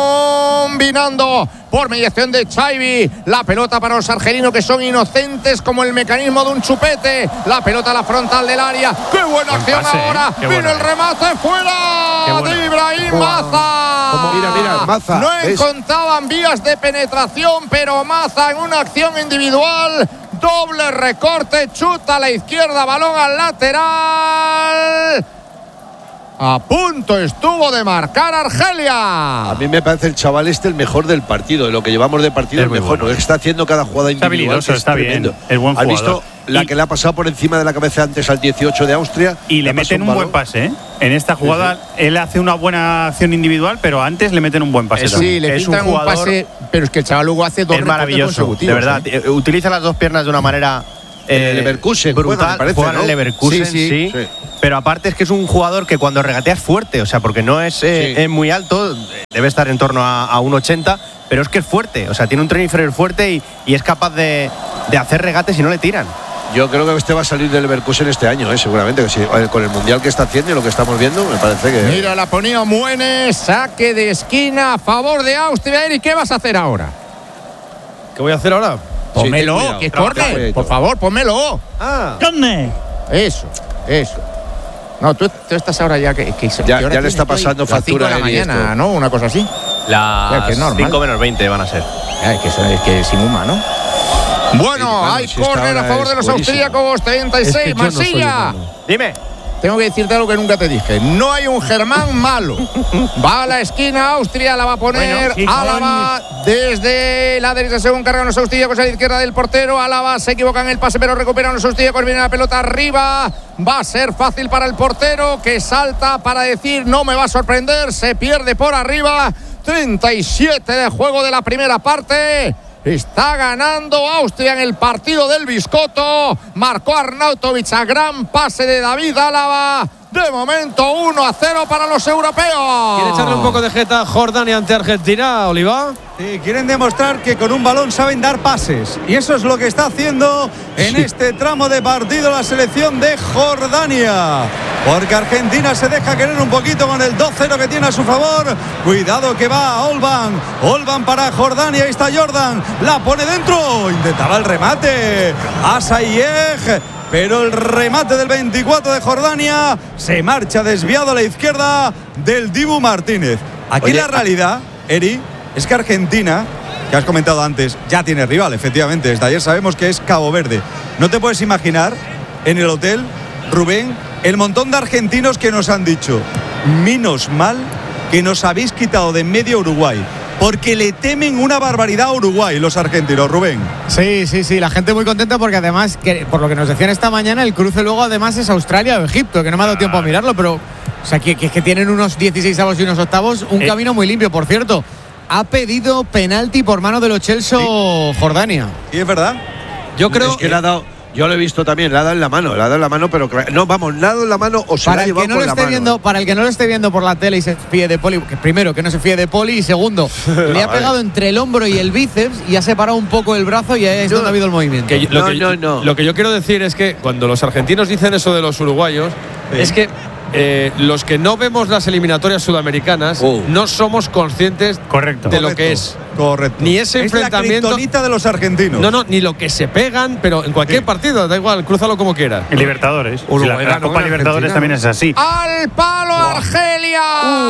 combinando por mediación de Chaibi, la pelota para los argelinos, que son inocentes como el mecanismo de un chupete, la pelota a la frontal del área, ¡qué buena acción ahora! ¡Viene el remate fuera de Ibrahim Maza! Mira, Maza. No encontraban vías de penetración, pero Maza en una acción individual, doble recorte, chuta a la izquierda, balón al lateral. A punto estuvo de marcar Argelia. A mí me parece el chaval el mejor del partido, de lo que llevamos de partido, el mejor. Bueno. Está haciendo cada jugada individual. Está bien. El buen jugador. ¿Has visto la que le ha pasado por encima de la cabeza antes al 18 de Austria? Y le meten un buen pase, ¿eh? En esta jugada él hace una buena acción individual, pero antes le meten un buen pase. Sí, le filtran un pase, pero es que el chaval luego hace dos recortes consecutivos. De verdad, utiliza las dos piernas de una manera Leverkusen, brutal. Parece, juega en el Leverkusen, sí. Pero aparte es que es un jugador que cuando regatea es fuerte, o sea, porque no es muy alto, debe estar en torno a 1,80, pero es que es fuerte, o sea, tiene un tren inferior fuerte y es capaz de hacer regates y no le tiran. Yo creo que este va a salir del Leverkusen este año, seguramente, que sí, con el mundial que está haciendo y lo que estamos viendo, me parece que… Mira, la ponía Muene, saque de esquina a favor de Austria. ¿Y qué vas a hacer ahora? ¿Qué voy a hacer ahora? Pónmelo, que corre, por favor, pónmelo. ¿Dónde? Eso. No, tú estás ahora ya que ya le está pasando factura a la mañana, ¿no? Una cosa así. Las 5 menos 20 van a ser. Es que sin huma, ¿no? Bueno, hay córner a favor de los austríacos, 36, Mansilla. Dime. Tengo que decirte algo que nunca te dije. No hay un Germán malo. Va a la esquina, Austria la va a poner. Álava desde la derecha según cargan los austríacos a la izquierda del portero. Álava se equivoca en el pase, pero recuperan los austríacos. Viene la pelota arriba. Va a ser fácil para el portero, que salta para decir no me va a sorprender. Se pierde por arriba. 37 de juego de la primera parte. Está ganando Austria en el partido del Biscotto. Marcó Arnautovic a gran pase de David Álava. De momento 1-0 para los europeos. ¿Quiere echarle un poco de jeta a Jordania ante Argentina, Oliva? Sí, quieren demostrar que con un balón saben dar pases. Y eso es lo que está haciendo en este tramo de partido la selección de Jordania. Porque Argentina se deja querer un poquito con el 2-0 que tiene a su favor. Cuidado que va Olban. Olban para Jordania. Ahí está Jordan. La pone dentro. Intentaba el remate. Asayeg. Pero el remate del 24 de Jordania se marcha desviado a la izquierda del Dibu Martínez. Aquí la realidad, Eri, es que Argentina, que has comentado antes, ya tiene rival, efectivamente. Desde ayer sabemos que es Cabo Verde. No te puedes imaginar en el hotel, Rubén, el montón de argentinos que nos han dicho: menos mal que nos habéis quitado de en medio Uruguay. Porque le temen una barbaridad a Uruguay los argentinos, Rubén. Sí, la gente muy contenta porque además, por lo que nos decían esta mañana, el cruce luego además es Australia o Egipto, que no me ha dado tiempo a mirarlo, pero o sea, que tienen unos 16avos y unos octavos, un camino muy limpio, por cierto. Ha pedido penalti por mano de Lo Celso Jordania. ¿Y es verdad? Yo creo… Es que le ha dado… Yo lo he visto también, le ha dado en la mano, pero no, vamos, le ha dado en la mano o se la ha llevado con la mano. Para el que no lo esté viendo por la tele y se fíe de Poli, que primero, que no se fíe de Poli, y segundo, le ha pegado entre el hombro y el bíceps y ha separado un poco el brazo y ahí es donde ha habido el movimiento. Lo que yo quiero decir es que cuando los argentinos dicen eso de los uruguayos, es que los que no vemos las eliminatorias sudamericanas no somos conscientes de lo que es. Correcto. Ni ese enfrentamiento. Es la kriptonita de los argentinos. No, ni lo que se pegan, pero en cualquier partido, da igual, crúzalo como quieras. En Libertadores. La Copa Libertadores también es así. ¡Al palo Argelia!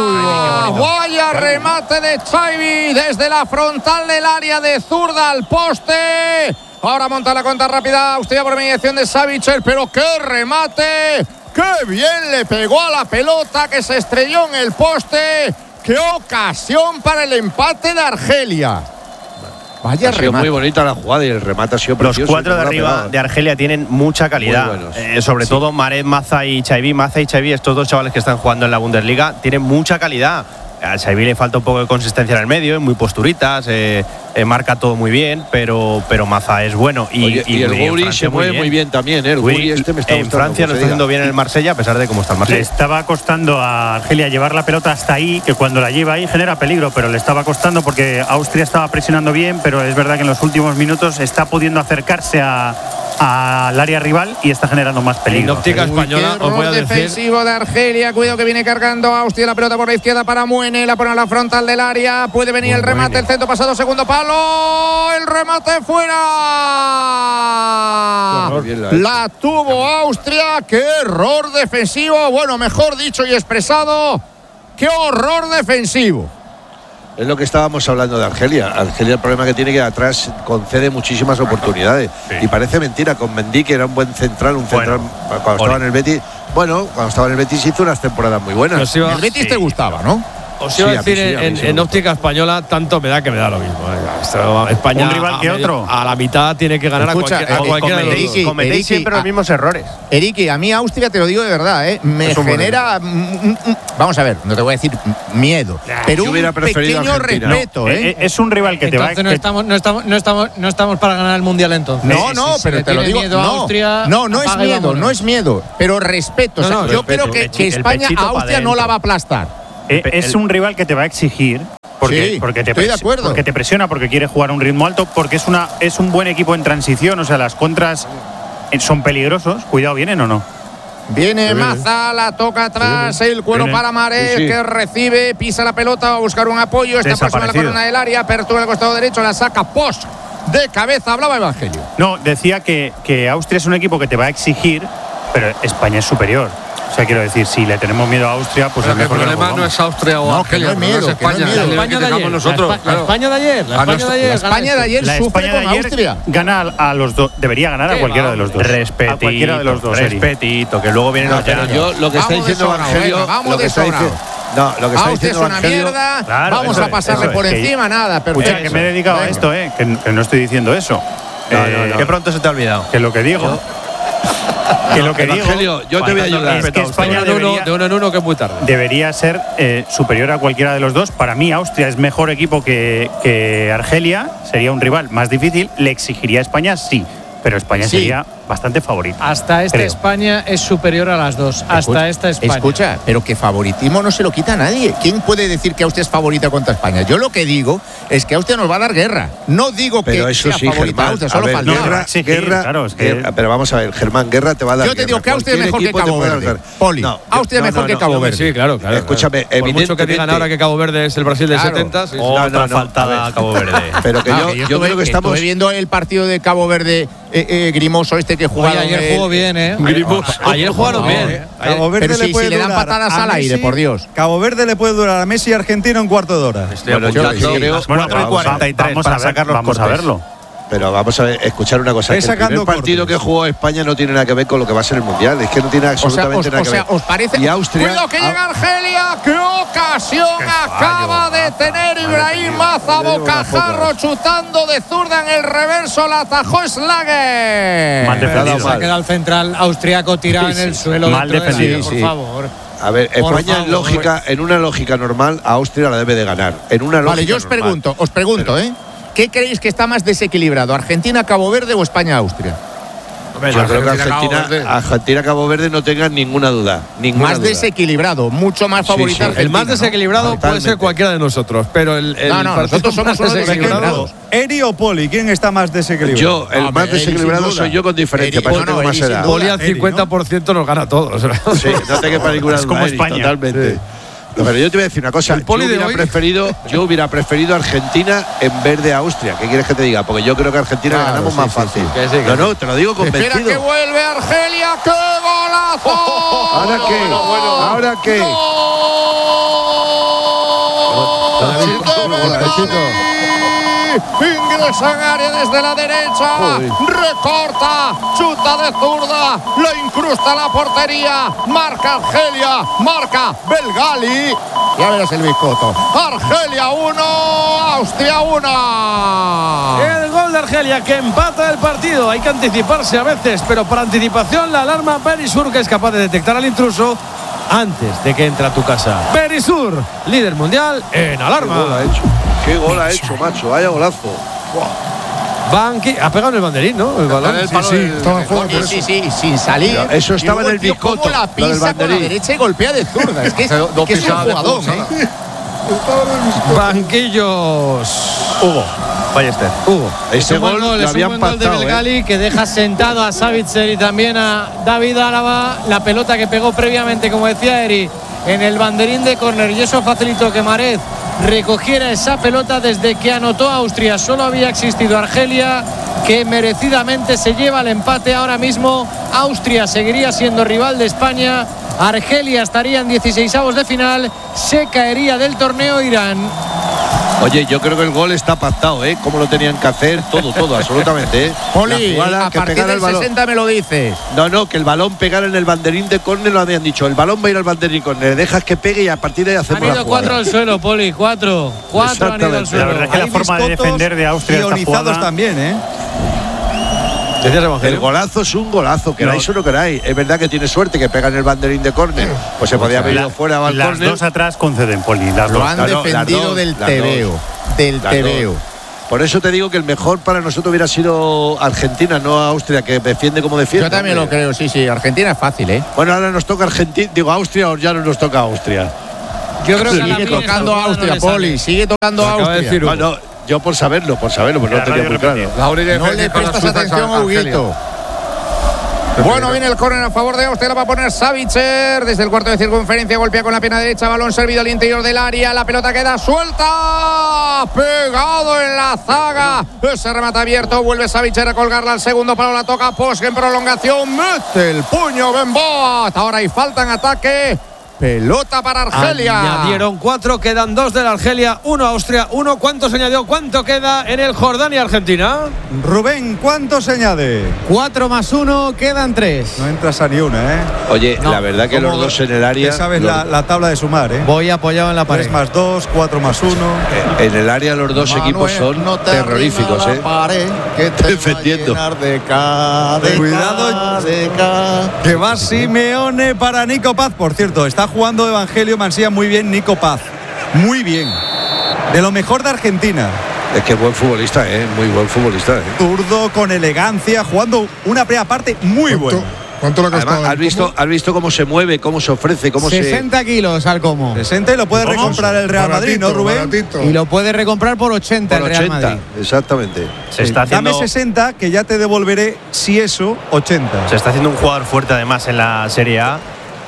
Vaya remate de Xavi desde la frontal del área de zurda al poste. Ahora monta la cuenta rápida Austria por mediación de Savic, pero ¡qué remate! ¡Qué bien le pegó a la pelota que se estrelló en el poste! ¡Qué ocasión para el empate de Argelia! Vaya remate. Muy bonita la jugada y el remate ha sido precioso. Los cuatro de arriba de Argelia tienen mucha calidad. Sobre todo Maret, Maza y Xavi. Maza y Xavi, estos dos chavales que están jugando en la Bundesliga, tienen mucha calidad. A Xavi le falta un poco de consistencia en el medio, es muy posturitas, marca todo muy bien, pero Maza es bueno. Y el Guri se mueve muy bien también, El Guri me está gustando. En Francia lo está haciendo bien en el Marsella, a pesar de cómo está el Marsella. Le estaba costando a Argelia llevar la pelota hasta ahí, que cuando la lleva ahí genera peligro, pero le estaba costando porque Austria estaba presionando bien, pero es verdad que en los últimos minutos está pudiendo acercarse al área rival y está generando más peligro. En óptica española, os voy a decir. Defensivo de Argelia, cuidado que viene cargando Austria, la pelota por la izquierda para Muene, la pone a la frontal del área, puede venir el remate, el centro pasado, segundo palo, el remate fuera. La tuvo Austria, qué error defensivo, bueno, mejor dicho y expresado, qué horror defensivo. Es lo que estábamos hablando de Argelia. Argelia, el problema que tiene que atrás concede muchísimas oportunidades. Sí. Y parece mentira, con Mendy, que era un buen central, cuando estaba en el Betis. Bueno, cuando estaba en el Betis hizo unas temporadas muy buenas. El Betis te gustaba, ¿no? Os iba a decir, en óptica española, tanto me da que me da lo mismo. España, un rival que otro. A la mitad tiene que ganar. Escucha, a cualquiera de los dos. Cometéis siempre los mismos errores. Eriki, a mí Austria, te lo digo de verdad, me genera. Vamos a ver, no te voy a decir miedo, pero un pequeño respeto. Es un rival que entonces te va. No estamos para ganar el mundial entonces. No, pero te lo digo. No es miedo, pero respeto. O sea, yo creo que España a Austria no la va a aplastar. Es un rival que te va a exigir porque te presiona, porque quiere jugar a un ritmo alto, porque es un buen equipo en transición. O sea, las contras son peligrosos. Cuidado, ¿vienen o no? Viene Maza, la toca atrás, el cuero para Marés, que recibe, pisa la pelota, va a buscar un apoyo, está próxima a la corona del área, apertura al costado derecho, la saca Posch de cabeza. Hablaba Evangelio. No, decía que Austria es un equipo que te va a exigir, pero España es superior. O sea, quiero decir, si le tenemos miedo a Austria, pues el problema no es Austria o Argelia, no es España. La España de ayer sufre con Austria. Gana a los dos, debería ganar a cualquiera de los dos. Respetito, a cualquiera de los dos. Respetito, que luego vienen los años. Yo lo que está diciendo Evangelio, lo que está diciendo. No, lo que está diciendo Evangelio, es una mierda. Claro, vamos a pasarle por encima, nada. Escucha, que me he dedicado a esto, que no estoy diciendo eso. Que pronto se te ha olvidado. Que lo que digo. Que lo que Evangelio, digo, yo te voy a ayudar. Es que España de uno en uno, que es muy tarde. Debería ser superior a cualquiera de los dos. Para mí, Austria es mejor equipo que Argelia. Sería un rival más difícil. Le exigiría a España, sí. Pero España sería bastante favorita. Hasta España es superior a las dos. Hasta esta España. Escucha, pero que favoritismo no se lo quita a nadie. ¿Quién puede decir que Austria es favorita contra España? Yo lo que digo es que Austria nos va a dar guerra. No digo pero que eso sea sí, favorita Germán, Austria, solo faltaba. Guerra, pero vamos a ver, Germán, guerra te va a dar. Yo te digo que Austria es mejor que Cabo Verde. Poli, Austria es mejor que Cabo Verde. Sí, claro. Escúchame, por mucho que digan ahora que Cabo Verde es el Brasil del 70. Otra faltada Cabo Verde. Pero que yo creo que estamos. Estuve viendo el partido de Cabo Verde, Grimoso que jugaba. Ayer jugó bien, Ayer jugaron bien. Cabo Verde pero si le dan patadas al aire, por Dios. Cabo Verde le puede durar a Messi y Argentina un cuarto de hora. Yo creo 4:43 para sacarlos. Vamos a verlo. Pero vamos a escuchar una cosa. El primer partido que jugó España no tiene nada que ver con lo que va a ser el Mundial. Es que no tiene absolutamente nada que ver. ¿Os parece? Y Austria. Cuidado que llega Argelia. ¡Qué ocasión acaba de tener Ibrahim Maza! Bocajarro chutando de zurda en el reverso. La atajó Schlager. Mal defendido. Se ha quedado el central austriaco tirado en el suelo. Mal defendido. Por favor. A ver, España en una lógica normal a Austria la debe de ganar. En una lógica vale, yo os pregunto, ¿qué creéis que está más desequilibrado? ¿Argentina, Cabo Verde o España, Austria? Yo creo que Argentina, Cabo Verde no tengan ninguna duda. Más desequilibrado, mucho más favorita. Argentina, el más desequilibrado puede ser cualquiera de nosotros, pero nosotros somos unos desequilibrados. Eri o Poli, ¿quién está más desequilibrado? Yo, el más desequilibrado soy yo con diferencia. Poli al 50% nos gana a todos. Sí, no te quepa ninguna duda. Es como España. Totalmente. Sí. Pero yo te voy a decir una cosa. Yo hubiera preferido Argentina en vez de Austria. ¿Qué quieres que te diga? Porque yo creo que Argentina ganamos más fácil. No, te lo digo convencido. Espera que vuelve Argelia. ¡Qué golazo! ¿Ahora qué? Ingresa en área desde la derecha. Recorta. Chuta de zurda. Lo incrusta la portería. Marca Argelia. Marca Belgali. Ya verás el biscoto. Argelia 1, Austria 1. El gol de Argelia que empata el partido. Hay que anticiparse a veces, pero por anticipación la alarma Berisur, que es capaz de detectar al intruso antes de que entre a tu casa. Berisur, líder mundial en alarma. Qué gol ha hecho, macho. Vaya golazo. Ha pegado en el banderín, ¿no? El balón. Sí, sin salir. Eso estaba en el biscoto. Cómo la pisa con la derecha y golpea de zurda. Es que es un jugador, Banquillos. Hugo Ballester. Ese gol lo habían un gol de Belgali que deja sentado a Savitzer y también a David Álava. La pelota que pegó previamente, como decía Eri, en el banderín de córner, y eso facilitó que Marez recogiera esa pelota. Desde que anotó Austria solo había existido Argelia, que merecidamente se lleva el empate. Ahora mismo Austria seguiría siendo rival de España. Argelia estaría en 16avos de final. Se caería del torneo Irán. Oye, yo creo que el gol está pactado, ¿eh? Cómo lo tenían que hacer, todo, absolutamente, ¿eh? Poli, a partir del 60 me lo dices. No, que el balón pegara en el banderín de córner, lo habían dicho. El balón va a ir al banderín córner, dejas que pegue y a partir de ahí hacemos la jugada. Han ido 4 al suelo, Poli, 4 han ido al suelo. La verdad es que la forma de defender de Austria esta jugada también, ¿eh? El golazo es un golazo, queráis o no queráis. Es verdad que tiene suerte que pega en el banderín de córner. Pues se podía haber ido fuera al las córner. Dos atrás conceden, Poli. Lo han defendido del tebeo. Por eso te digo que el mejor para nosotros hubiera sido Argentina, no Austria, que defiende como defiende. Yo también lo creo, sí. Argentina es fácil, ¿eh? Bueno, ahora nos toca Austria, o ya no nos toca Austria. Yo creo que sigue tocando Austria, Poli. Sigue tocando Austria. No, yo por saberlo, pues no tenía muy claro. No le prestas atención a Huguito. Bueno, viene el córner a favor de Austria, la va a poner Savitzer desde el cuarto de circunferencia, golpea con la pierna derecha, balón servido al interior del área, la pelota queda suelta, pegado en la zaga, ese remate abierto, vuelve Savitzer a colgarla al segundo palo, la toca Posch en prolongación, mete el puño Benboat, ahora hay falta en ataque. Pelota para Argelia. Añadieron 4, quedan 2 de la Argelia, 1 Austria, 1. ¿Cuánto se añadió? ¿Cuánto queda en el Jordania-Argentina? Rubén, ¿cuánto se añade? 4 más 1, quedan 3. No entras a ni una, ¿eh? Oye, la verdad que los dos en el área. Ya sabes la tabla de sumar, ¿eh? Voy apoyado en la pared. 3 más 2, 4 más 1. En el área los dos equipos son terroríficos, ¿eh? Que te defendiendo. Cuidado, que va Simeone para Nico Paz. Por cierto, está jugando Evangelio Mansilla muy bien Nico Paz. Muy bien. De lo mejor de Argentina. Es que es buen futbolista, muy buen futbolista. Zurdo, con elegancia, jugando una primera parte muy buena. ¿Cuánto le ha costado? Además, has visto cómo se mueve, cómo se ofrece, cómo 60 kilos al como. 60 y lo puede recomprar el Real Madrid, ¿no, Rubén? Baratito. Y lo puede recomprar por 80 el Real Madrid. Exactamente. Dame 60 que ya te devolveré, si eso, 80. Se está haciendo un jugador fuerte además en la Serie A.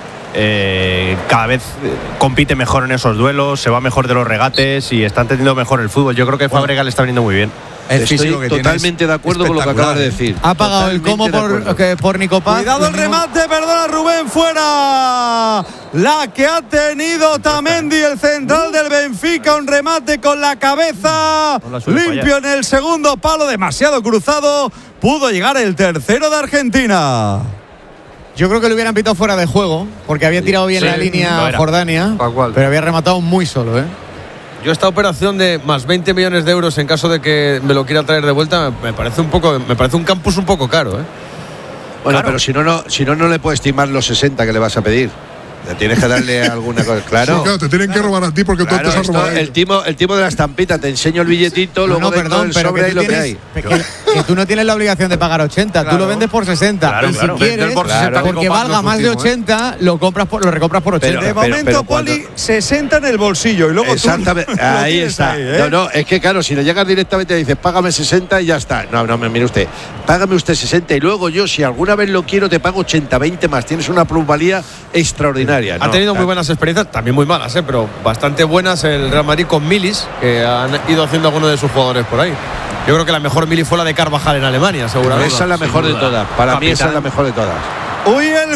Cada vez compite mejor en esos duelos, se va mejor de los regates y está entendiendo mejor el fútbol. Yo creo que Fábregas le está viniendo muy bien. Estoy totalmente de acuerdo con lo que acabas de decir. Ha pagado el como por Nico Paz. Cuidado el remate, perdona Rubén, fuera. La que ha tenido Otamendi, el central del Benfica, un remate con la cabeza, limpio en el segundo palo, demasiado cruzado. Pudo llegar el tercero de Argentina. Yo creo que lo hubieran pitado fuera de juego, porque había tirado bien la línea Jordania, pero había rematado muy solo, ¿eh? Yo esta operación de más 20 millones de euros en caso de que me lo quiera traer de vuelta me parece un campus un poco caro, ¿eh? Bueno, claro. Pero si no le puedes estimar los 60 que le vas a pedir. Tienes que darle alguna cosa, claro. Sí, claro, te tienen que robar a ti porque tú te has robado. El timo de la estampita, te enseño el billetito, luego perdón, el sobre y lo que hay. Que tú no tienes la obligación de pagar 80, tú lo vendes por 60. Claro, y si quieres, porque valga más de 80, lo recompras por 80. De momento, Poli, 60 en el bolsillo y luego exactamente, tú ahí está. Ahí, ¿eh? No, es que claro, si le llegas directamente y dices, págame 60 y ya está. No, mire usted, págame usted 60 y luego yo, si alguna vez lo quiero, te pago 80, 20 más. Tienes una plusvalía extraordinaria. Ha tenido muy buenas experiencias, también muy malas, pero bastante buenas el Real Madrid con milis, que han ido haciendo algunos de sus jugadores por ahí. Yo creo que la mejor mili fue la de Carvajal en Alemania, seguramente. Esa es la mejor de todas. Para mí esa es la mejor de todas. ¡Uy, el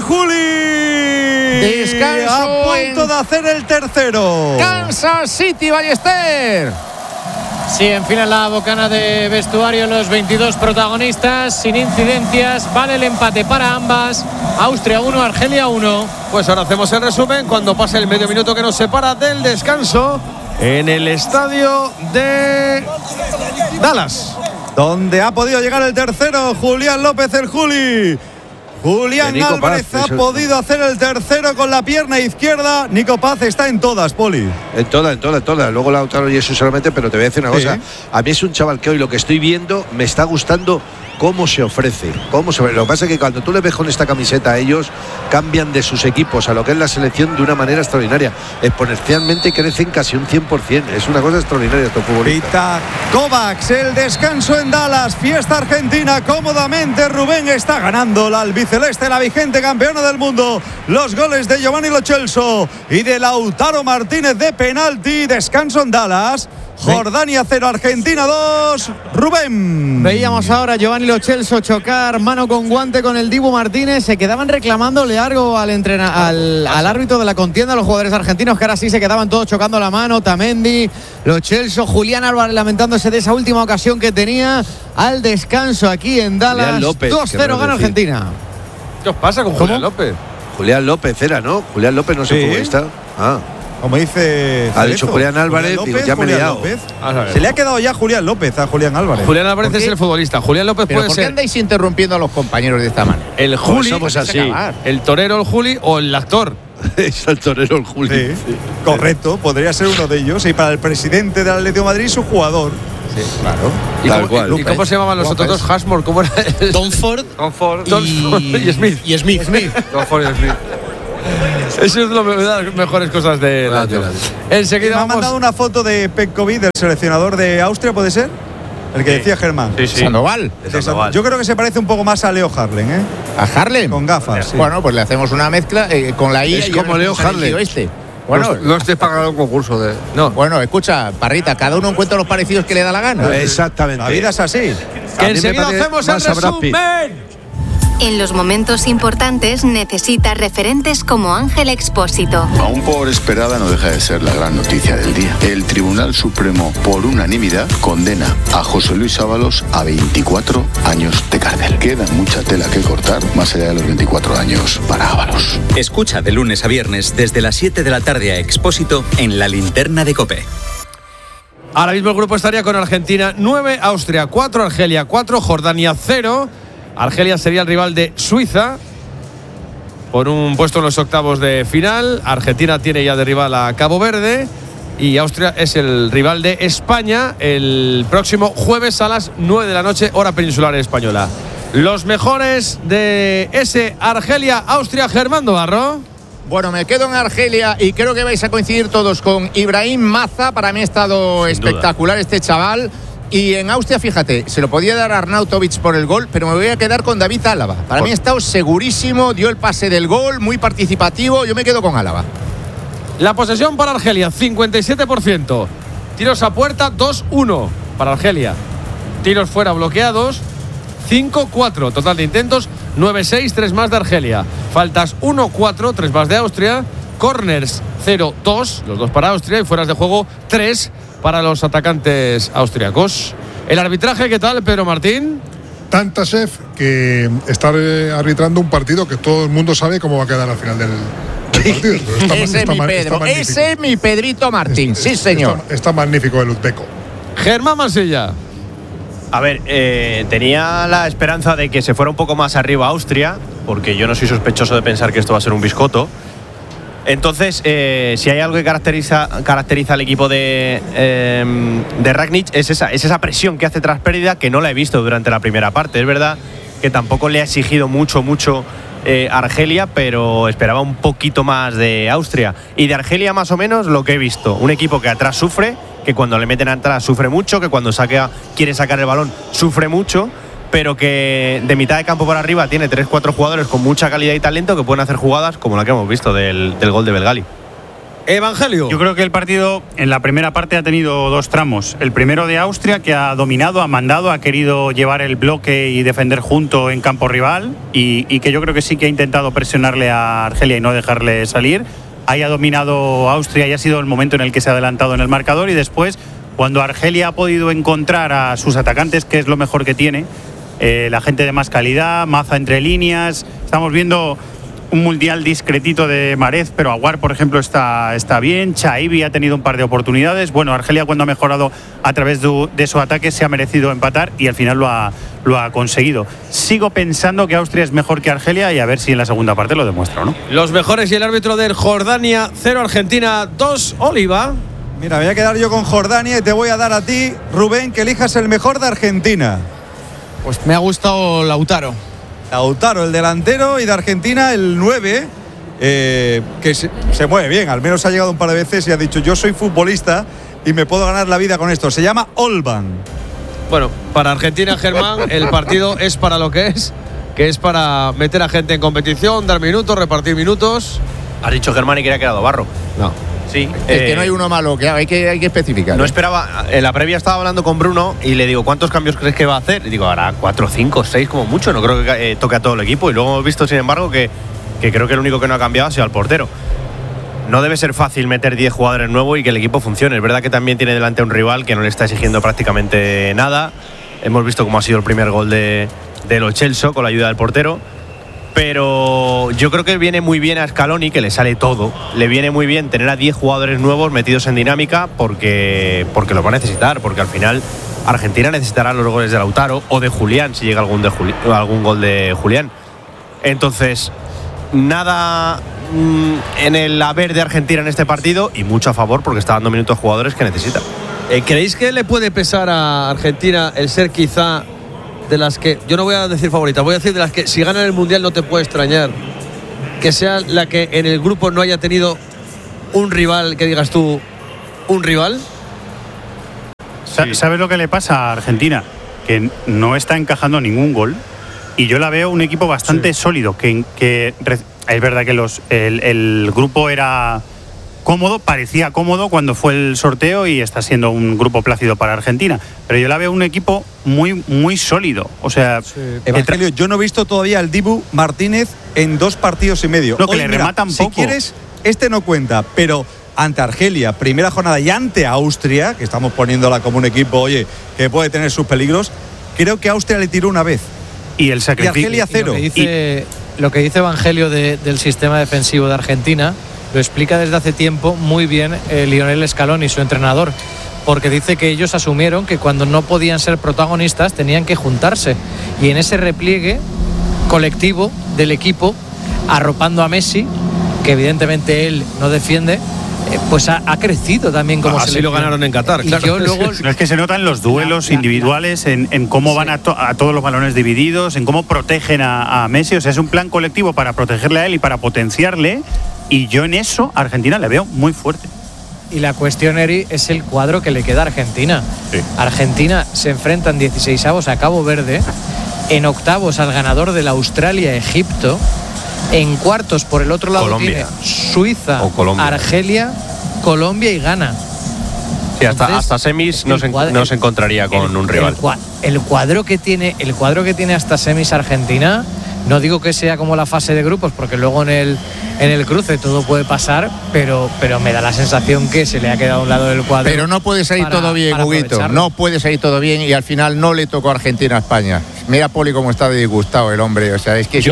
Juli! Descanso a punto de hacer el tercero. Kansas City, Ballester. Sí, enfila la bocana de vestuario los 22 protagonistas, sin incidencias, vale el empate para ambas, Austria 1, Argelia 1. Pues ahora hacemos el resumen cuando pase el medio minuto que nos separa del descanso en el estadio de Dallas, donde ha podido llegar el tercero, Julián López, el Juli. Julián Álvarez Paz, ha podido hacer el tercero con la pierna izquierda. Nico Paz está en todas, Poli. En todas. Luego Lautaro y eso solamente, pero te voy a decir una cosa. A mí es un chaval que hoy lo que estoy viendo me está gustando cómo se ofrece. Lo que pasa es que cuando tú le ves con esta camiseta a ellos, cambian de sus equipos a lo que es la selección de una manera extraordinaria. Exponencialmente crecen casi un 100%. Es una cosa extraordinaria estos futbolistas. Pita Kovacs, el descanso en Dallas. Fiesta argentina cómodamente. Rubén está ganando la albiceleste, la vigente campeona del mundo. Los goles de Giovanni Lo Celso y de Lautaro Martínez de penalti. Descanso en Dallas. Jordania 0, Argentina 2. Rubén. Veíamos ahora a Giovanni Lo Celso chocar mano con guante con el Dibu Martínez. Se quedaban reclamándole algo al árbitro de la contienda, los jugadores argentinos, que ahora sí se quedaban todos chocando la mano. Otamendi, Lo Celso, Julián Álvarez lamentándose de esa última ocasión que tenía al descanso aquí en Dallas. 2-0 gana Argentina. ¿Qué os pasa con Julián López? Julián López era, ¿no? Julián López no sé cómo está. Como dice. Ha dicho Julián Álvarez, López, digo, ya me he liado. Se le ha quedado ya Julián López a Julián Álvarez. Julián Álvarez es el futbolista. Julián López puede ser. ¿Por qué andáis interrumpiendo a los compañeros de esta manera? El Juli, somos así. el torero, el Juli o el actor. Es el torero, el Juli. Sí. Correcto, podría ser uno de ellos. Y para el presidente del Atlético de Madrid, su jugador. Sí, claro. ¿Y cómo se llamaban los otros dos? Hashmore, ¿cómo era? Tom Ford y Smith. Y Smith. Tom Ford y Smith. Eso es una de las mejores cosas del año. Enseguida me ha mandado una foto de Petkovic, del seleccionador de Austria, ¿puede ser? El que decía Germán. Sí. Sandoval. Yo creo que se parece un poco más a Leo Harlem, ¿eh? ¿A Harlem? Con gafas. Sí. Bueno, pues le hacemos una mezcla con la I. Es como Leo Harlem. Bueno, no estés pagando un concurso de. No. Bueno, escucha, Parrita, cada uno encuentra los parecidos que le da la gana. Exactamente. La vida es así. Que enseguida hacemos el resumen. En los momentos importantes necesita referentes como Ángel Expósito. Aún por esperada no deja de ser la gran noticia del día. El Tribunal Supremo, por unanimidad, condena a José Luis Ábalos a 24 años de cárcel. Queda mucha tela que cortar, más allá de los 24 años para Ábalos. Escucha de lunes a viernes desde las 7 de la tarde a Expósito en La Linterna de COPE. Ahora mismo el grupo estaría con Argentina 9, Austria 4, Argelia 4, Jordania 0. Argelia sería el rival de Suiza por un puesto en los octavos de final. Argentina tiene ya de rival a Cabo Verde y Austria es el rival de España el próximo jueves a las 9 de la noche, hora peninsular española. Los mejores de ese Argelia-Austria, Germán Navarro. Bueno, me quedo en Argelia y creo que vais a coincidir todos con Ibrahim Maza. Para mí ha estado espectacular este chaval. Y en Austria, fíjate, se lo podía dar a Arnautovic por el gol, pero me voy a quedar con David Álava. Para mí ha estado segurísimo, dio el pase del gol, muy participativo. Yo me quedo con Álava. La posesión para Argelia, 57%. Tiros a puerta, 2-1 para Argelia. Tiros fuera bloqueados, 5-4. Total de intentos, 9-6, 3 más de Argelia. Faltas 1-4, 3 más de Austria. Corners 0-2, los dos para Austria. Y fueras de juego 3 para los atacantes austriacos. El arbitraje, ¿qué tal, Pedro Martín? Tantashev, que está arbitrando un partido que todo el mundo sabe cómo va a quedar al final del partido. Ese es mi Pedro, ese es mi Pedrito Martín, sí señor. Está magnífico el uzbeco. Germán Mansilla. A ver, tenía la esperanza de que se fuera un poco más arriba Austria, porque yo no soy sospechoso de pensar que esto va a ser un biscoto. Entonces, si hay algo que caracteriza al equipo de Rangnick es esa presión que hace tras pérdida, que no la he visto durante la primera parte. Es verdad que tampoco le ha exigido mucho Argelia, pero esperaba un poquito más de Austria. Y de Argelia más o menos lo que he visto. Un equipo que atrás sufre, que cuando le meten atrás sufre mucho, que cuando quiere sacar el balón sufre mucho, pero que de mitad de campo para arriba tiene 3-4 jugadores con mucha calidad y talento que pueden hacer jugadas como la que hemos visto del gol de Belgali. Evangelio. Yo creo que el partido en la primera parte ha tenido dos tramos. El primero de Austria, que ha dominado, ha mandado, ha querido llevar el bloque y defender junto en campo rival y que yo creo que sí que ha intentado presionarle a Argelia y no dejarle salir. Ahí ha dominado Austria y ha sido el momento en el que se ha adelantado en el marcador, y después, cuando Argelia ha podido encontrar a sus atacantes, que es lo mejor que tiene, la gente de más calidad, Maza entre líneas. Estamos viendo un mundial discretito de Marez, pero Aguar, por ejemplo, está bien. Chaibi ha tenido un par de oportunidades. Bueno, Argelia, cuando ha mejorado a través de su ataque, se ha merecido empatar y al final lo ha conseguido. Sigo pensando que Austria es mejor que Argelia y a ver si en la segunda parte lo demuestra o no. Los mejores y el árbitro del Jordania 0, Argentina 2, Oliva. Mira, voy a quedar yo con Jordania y te voy a dar a ti, Rubén, que elijas el mejor de Argentina. Pues me ha gustado Lautaro. Lautaro, el delantero, y de Argentina el 9, que se mueve bien. Al menos ha llegado un par de veces y ha dicho: yo soy futbolista y me puedo ganar la vida con esto. Se llama Olban. Bueno, para Argentina, Germán, el partido es para lo que es para meter a gente en competición, dar minutos, repartir minutos. Has dicho Germán y creía que era Dobarro. No. Sí. Es que no hay uno malo, que hay que especificar. No esperaba. En la previa estaba hablando con Bruno y le digo, ¿cuántos cambios crees que va a hacer? Y digo, ahora 4, 5, 6 como mucho. No creo que toque a todo el equipo. Y luego hemos visto, sin embargo, que creo que el único que no ha cambiado ha sido el portero. No debe ser fácil meter 10 jugadores nuevos y que el equipo funcione. Es verdad que también tiene delante a un rival que no le está exigiendo prácticamente nada. Hemos visto cómo ha sido el primer gol de Lo Celso con la ayuda del portero. Pero yo creo que viene muy bien a Scaloni, que le sale todo. Le viene muy bien tener a 10 jugadores nuevos metidos en dinámica porque lo va a necesitar. Porque al final Argentina necesitará los goles de Lautaro o de Julián, si llega algún gol de Julián. Entonces, nada en el haber de Argentina en este partido y mucho a favor porque está dando minutos a jugadores que necesita. ¿Creéis que le puede pesar a Argentina el ser quizá de las que, yo no voy a decir favorita, voy a decir de las que si ganan el Mundial no te puede extrañar que sea la que en el grupo no haya tenido un rival, que digas tú, un rival? ¿Sabes lo que le pasa a Argentina? Que no está encajando ningún gol y yo la veo un equipo bastante sólido, que es verdad que el grupo era cómodo, parecía cómodo cuando fue el sorteo y está siendo un grupo plácido para Argentina, pero yo la veo un equipo muy, muy sólido. O sea, Evangelio, yo no he visto todavía al Dibu Martínez en 2 partidos y medio. No, que le rematan poco. Si quieres, no cuenta, pero ante Argelia, primera jornada, y ante Austria, que estamos poniéndola como un equipo, oye, que puede tener sus peligros, creo que Austria le tiró una vez. Y el sacrificio. Y Argelia 0. Lo que dice Evangelio del sistema defensivo de Argentina lo explica desde hace tiempo muy bien Lionel Scaloni, su entrenador, porque dice que ellos asumieron que cuando no podían ser protagonistas tenían que juntarse, y en ese repliegue colectivo del equipo, arropando a Messi, que evidentemente él no defiende, pues ha crecido también como así lo ganaron en Qatar, claro. Yo luego, no, es que se notan los duelos individuales en cómo van a todos los balones divididos, en cómo protegen a Messi. O sea, es un plan colectivo para protegerle a él y para potenciarle, y yo en eso a Argentina le veo muy fuerte. Y la cuestión, Eri, es el cuadro que le queda a Argentina. Sí. Argentina se enfrenta en 16avos a Cabo Verde, en octavos al ganador de la Australia-Egipto, en cuartos por el otro lado Colombia. Tiene Suiza, Argelia, Colombia y Ghana. Sí, hasta semis no se encontraría con un rival. El cuadro que tiene hasta semis Argentina, no digo que sea como la fase de grupos, porque luego en el cruce todo puede pasar, pero me da la sensación que se le ha quedado a un lado del cuadro. Pero no puede salir todo bien, Huguito. No puede salir todo bien, y al final no le tocó a Argentina a España. Mira, Poli, cómo está de disgustado el hombre. O sea, es que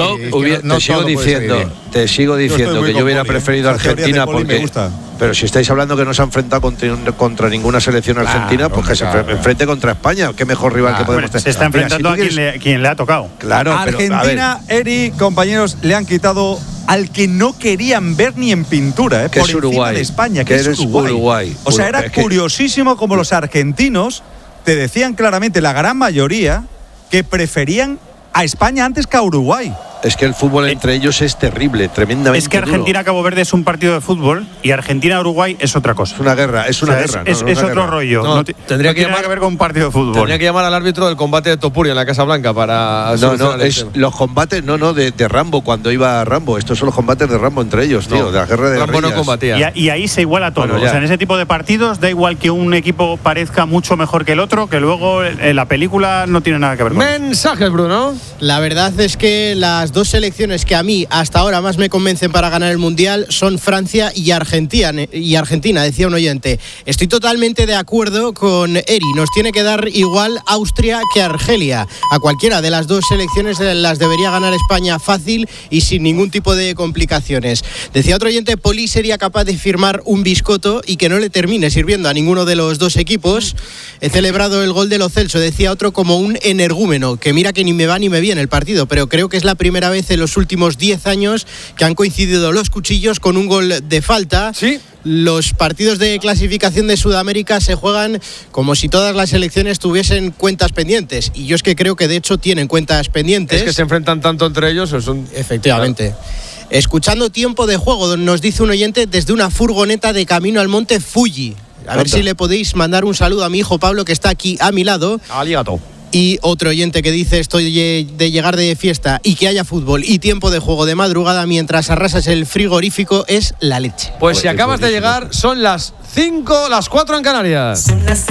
te sigo diciendo que yo hubiera preferido a Argentina porque. Pero si estáis hablando que no se ha enfrentado contra ninguna selección argentina, pues que se enfrente contra España. Qué mejor rival que podemos tener. Se está enfrentando a quien le ha tocado. Claro, Argentina, Eri, compañeros, le han quitado al que no querían ver ni en pintura, por encima Uruguay, de España, que es Uruguay. O sea, era curiosísimo como los argentinos te decían claramente, la gran mayoría, que preferían a España antes que a Uruguay. Es que el fútbol entre ellos es terrible, tremendamente. Es que Argentina-Cabo Verde es un partido de fútbol y Argentina-Uruguay es otra cosa. Es una guerra, es una guerra. Es otro rollo. No tendría que ver con un partido de fútbol. Tendría que llamar al árbitro del combate de Topuria en la Casa Blanca para. Los combates, de Rambo, cuando iba Rambo. Estos son los combates de Rambo entre ellos, tío, de la guerra de Rambo no combatía. Y ahí se iguala todo. Bueno, o sea, en ese tipo de partidos da igual que un equipo parezca mucho mejor que el otro, que luego en la película no tiene nada que ver con eso. Mensajes, Bruno. La verdad es que las dos selecciones que a mí hasta ahora más me convencen para ganar el Mundial son Francia y Argentina, decía un oyente. Estoy totalmente de acuerdo con Eri, nos tiene que dar igual Austria que Argelia. A cualquiera de las dos selecciones las debería ganar España fácil y sin ningún tipo de complicaciones. Decía otro oyente, Poli sería capaz de firmar un biscotto y que no le termine sirviendo a ninguno de los dos equipos. He celebrado el gol de Lo Celso, decía otro, como un energúmeno, que mira que ni me va ni me viene el partido, pero creo que es la primera vez en los últimos 10 años que han coincidido los cuchillos con un gol de falta. Sí. Los partidos de clasificación de Sudamérica se juegan como si todas las selecciones tuviesen cuentas pendientes, y yo es que creo que de hecho tienen cuentas pendientes. Es que se enfrentan tanto entre ellos. Efectivamente. Claro. Escuchando Tiempo de Juego, nos dice un oyente desde una furgoneta de camino al monte Fuji. A ver si le podéis mandar un saludo a mi hijo Pablo, que está aquí a mi lado. Aligato. Y otro oyente que dice: estoy de llegar de fiesta y que haya fútbol y tiempo de juego de madrugada mientras arrasas el frigorífico es la leche. Pues si acabas de llegar, son las 4 en Canarias.